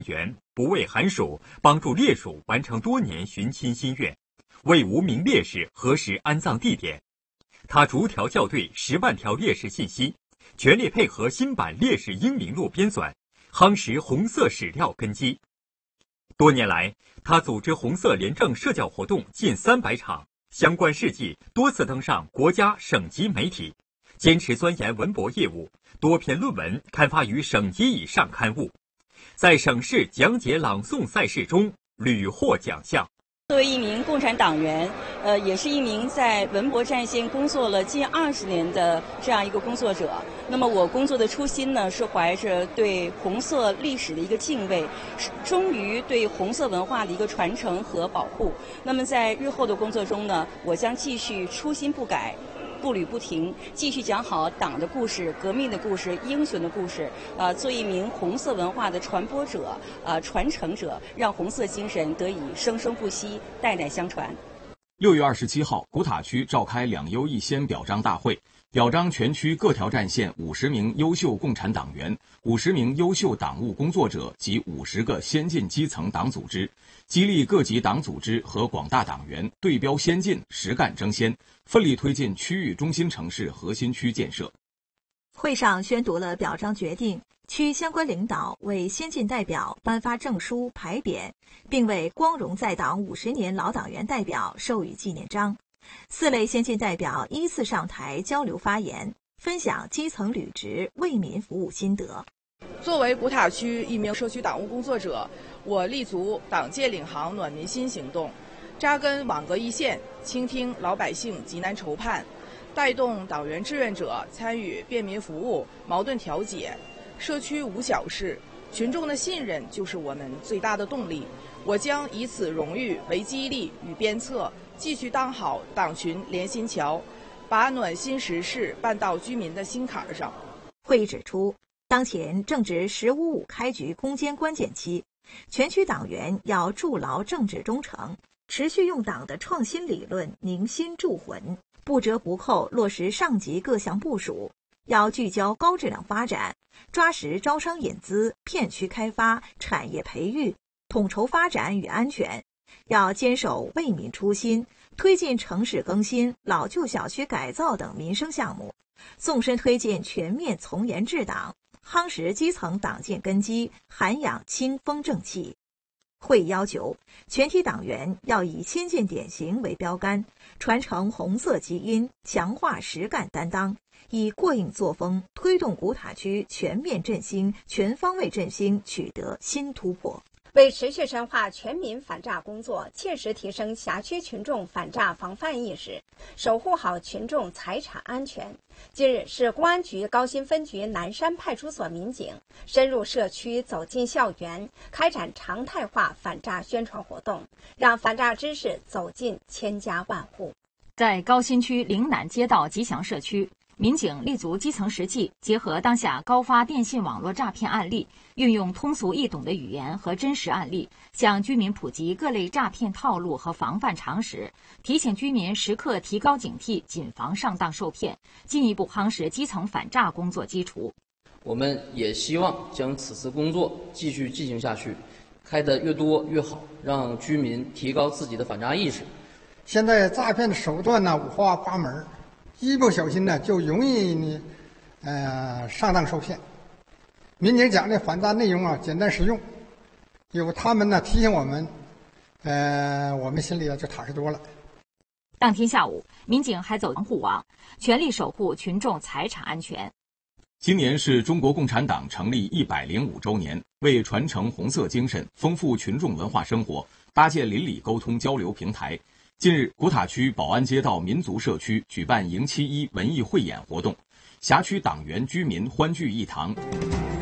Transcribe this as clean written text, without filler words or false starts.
员不畏寒暑，帮助烈属完成多年寻亲心愿，为无名烈士核实安葬地点。他逐条校对10万条烈士信息，全力配合新版烈士英名录编纂，夯实红色史料根基。多年来，他组织红色廉政社教活动近300场，相关事迹多次登上国家省级媒体，坚持钻研文博业务，多篇论文刊发于省级以上刊物，在省市讲解朗诵赛事中屡获奖项。 作为一名共产党员，也是一名在文博战线工作了近20年的这样一个工作者。那么我工作的初心呢，是怀着对红色历史的一个敬畏，忠于对红色文化的一个传承和保护。那么在日后的工作中呢，我将继续初心不改，步履不停，继续讲好党的故事、革命的故事、英雄的故事，做一名红色文化的传播者、传承者，让红色精神得以生生不息、代代相传。 6月27号，古塔区召开2优1先表彰大会，表彰全区各条战线50名优秀共产党员、50名优秀党务工作者及50个先进基层党组织，激励各级党组织和广大党员对标先进、实干争先，奋力推进区域中心城市核心区建设。 会上宣读了表彰决定，区相关领导为先进代表颁发证书、牌匾，并为光荣在党50年老党员代表授予纪念章。4类先进代表依次上台交流发言，分享基层履职为民服务心得。 作为古塔区一名社区党务工作者，我立足党建领航暖民心行动，扎根网格一线，倾听老百姓急难愁盼，带动党员志愿者参与便民服务、矛盾调解。社区无小事，群众的信任就是我们最大的动力。我将以此荣誉为激励与鞭策，继续当好党群连心桥，把暖心实事办到居民的心坎上。 会议指出，当前正值“15.5”开局攻坚关键期，全区党员要筑牢政治忠诚，持续用党的创新理论凝心铸魂，不折不扣落实上级各项部署，要聚焦高质量发展，抓实招商引资、片区开发、产业培育、统筹发展与安全，要坚守为民初心，推进城市更新、老旧小区改造等民生项目，纵深推进全面从严治党，夯实基层党建根基，涵养清风正气。会议要求，全体党员要以先进典型为标杆，传承红色基因，强化实干担当，以过硬作风推动古塔区全面振兴、全方位振兴取得新突破。 为持续深化全民反诈工作，切实提升辖区群众反诈防范意识，守护好群众财产安全。近日，市公安局高新分局南山派出所民警深入社区，走进校园，开展常态化反诈宣传活动，让反诈知识走进千家万户。 在高新区岭南街道吉祥社区，民警立足基层实际，结合当下高发电信网络诈骗案例，运用通俗易懂的语言和真实案例，向居民普及各类诈骗套路和防范常识，提醒居民时刻提高警惕，谨防上当受骗，进一步夯实基层反诈工作基础。 我们也希望将此次工作继续进行下去，开得越多越好，让居民提高自己的反诈意识。 现在诈骗的手段呢五花八门，一不小心呢就容易上当受骗。民警讲的反诈内容啊简单实用，有他们呢提醒我们，我们心里就踏实多了。 当天下午，民警还走防护网，全力守护群众财产安全。 今年是中国共产党成立105周年，为传承红色精神，丰富群众文化生活，搭建邻里沟通交流平台。近日，古塔区宝安街道民族社区举办迎71文艺汇演活动，辖区党员居民欢聚一堂。